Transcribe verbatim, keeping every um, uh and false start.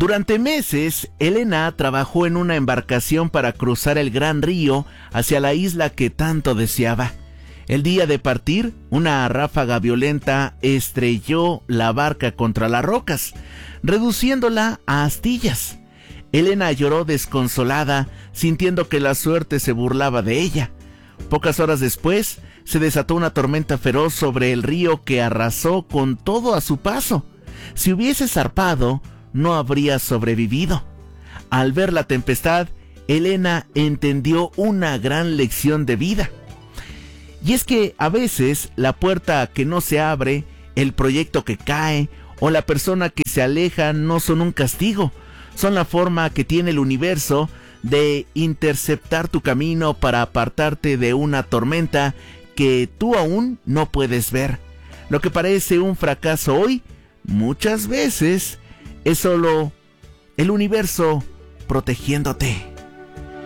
Durante meses, Elena trabajó en una embarcación para cruzar el gran río hacia la isla que tanto deseaba. El día de partir, una ráfaga violenta estrelló la barca contra las rocas, reduciéndola a astillas. Elena lloró desconsolada, sintiendo que la suerte se burlaba de ella. Pocas horas después, se desató una tormenta feroz sobre el río que arrasó con todo a su paso. Si hubiese zarpado, no habría sobrevivido. Al ver la tempestad, Elena entendió una gran lección de vida. Y es que a veces la puerta que no se abre, el proyecto que cae o la persona que se aleja no son un castigo, son la forma que tiene el universo de interceptar tu camino para apartarte de una tormenta que tú aún no puedes ver. Lo que parece un fracaso hoy, muchas veces es solo el universo protegiéndote.